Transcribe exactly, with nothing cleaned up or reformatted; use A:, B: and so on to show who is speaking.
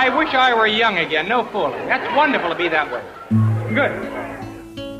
A: I wish I were young again. No fooling. That's wonderful to be that way. Good.